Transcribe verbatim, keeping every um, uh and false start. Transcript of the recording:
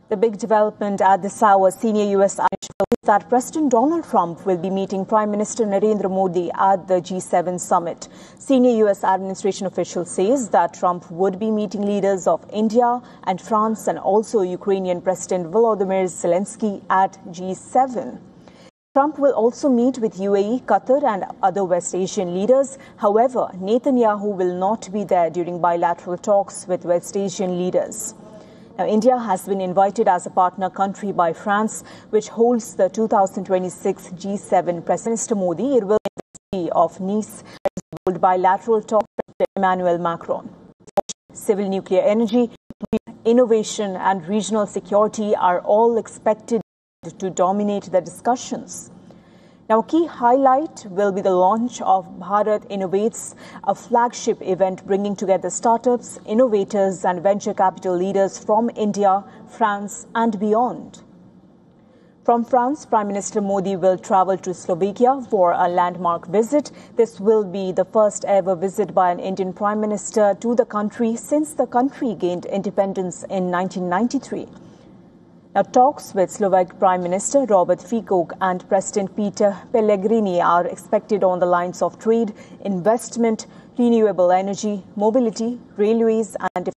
The big development at this hour, senior U S officials is that President Donald Trump will be meeting Prime Minister Narendra Modi at the G seven summit. Senior U S administration official says that Trump would be meeting leaders of India and France and also Ukrainian President Volodymyr Zelensky at G seven. Trump will also meet with U A E, Qatar and other West Asian leaders. However, Netanyahu will not be there during bilateral talks with West Asian leaders. Now, India has been invited as a partner country by France, which holds the two thousand twenty-six G seven. President Minister Modi it will be of Nice hold bilateral talks with Emmanuel Macron. Civil nuclear energy, innovation and regional security are all expected to dominate the discussions. Now, a key highlight will be the launch of Bharat Innovates, a flagship event bringing together startups, innovators and venture capital leaders from India, France and beyond. From France, Prime Minister Modi will travel to Slovakia for a landmark visit. This will be the first ever visit by an Indian Prime Minister to the country since the country gained independence in nineteen ninety-three. Now, talks with Slovak Prime Minister Robert Fico and President Peter Pellegrini are expected on the lines of trade, investment, renewable energy, mobility, railways and